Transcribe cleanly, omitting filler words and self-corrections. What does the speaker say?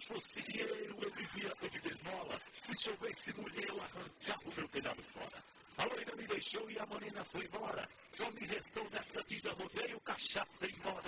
fosse eu vivia todo de esmola. Se chovesse mulher, eu arrancava o meu telhado fora. A loira me deixou e a morena foi embora. Só me restou nesta vida rodeio, cachaça e moda.